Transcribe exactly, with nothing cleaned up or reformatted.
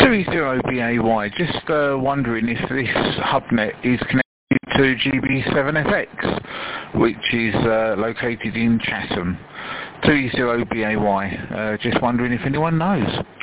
two zero B A Y, just uh, wondering if this hubnet is connected to G B seven F X, which is uh, located in Chatham. two zero B A Y, uh, just wondering if anyone knows.